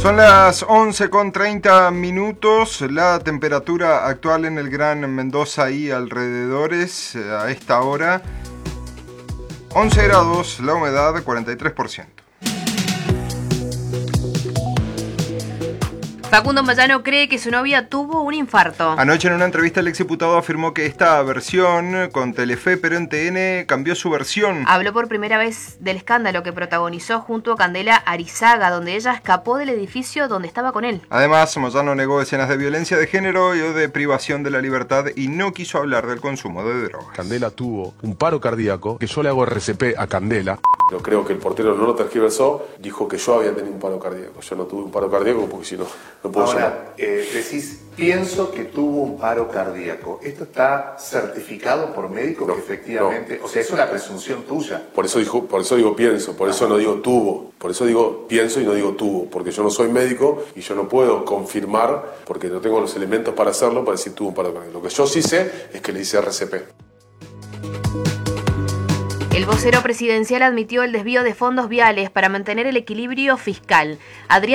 Son las 11:30. La temperatura actual en el Gran Mendoza y alrededores a esta hora, 11 grados, la humedad 43%. Facundo Mayano cree que su novia tuvo un infarto. Anoche en una entrevista el exdiputado afirmó que esta versión con Telefe, pero en TN cambió su versión. Habló por primera vez del escándalo que protagonizó junto a Candela Arizaga, donde ella escapó del edificio donde estaba con él. Además, Moyano negó escenas de violencia de género y de privación de la libertad y no quiso hablar del consumo de drogas. Candela tuvo un paro cardíaco, que yo le hago RCP a Candela. Yo creo que el portero no lo tergiversó, dijo que yo había tenido un paro cardíaco. Yo no tuve un paro cardíaco porque si no, no puedo Ahora, decís, pienso que tuvo un paro cardíaco. ¿Esto está certificado por médicos que efectivamente... No. O sea, es una presunción tuya. Por eso digo pienso, por eso no digo tuvo. Por eso digo pienso y no digo tuvo. Porque yo no soy médico y yo no puedo confirmar, porque no tengo los elementos para hacerlo, para decir tuvo un paro cardíaco. Lo que yo sí sé es que le hice RCP. El vocero presidencial admitió el desvío de fondos viales para mantener el equilibrio fiscal. Adrián